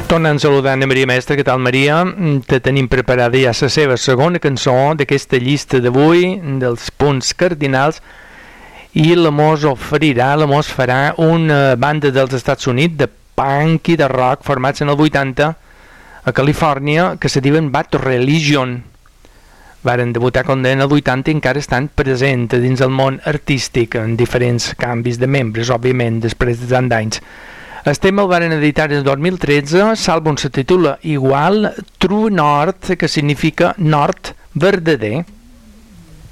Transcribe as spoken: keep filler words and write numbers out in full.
Tornant saludant a Maria Mestre, què tal Maria? Te tenim preparada ja la seva segona cançó d'aquesta llista d'avui, dels punts cardinals, i la mos oferirà, la mos farà una banda dels Estats Units de punk i de rock formats en el vuitanta a Califòrnia que se diuen Bad Religion. Varen debutar com deien el vuitanta i encara estan presents dins el món artístic en diferents canvis de membres, òbviament, després de tant d'anys. El tema el van editar en dos mil tretze, l'àlbum se titula igual, True North, que significa nord verdader.